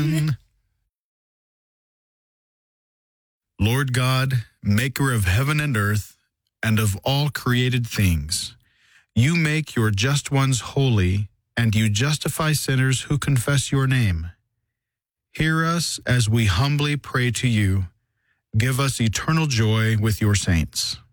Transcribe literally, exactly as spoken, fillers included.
Amen. Lord God, maker of heaven and earth, and of all created things, you make your just ones holy, and you justify sinners who confess your name. Hear us as we humbly pray to you. Give us eternal joy with your saints.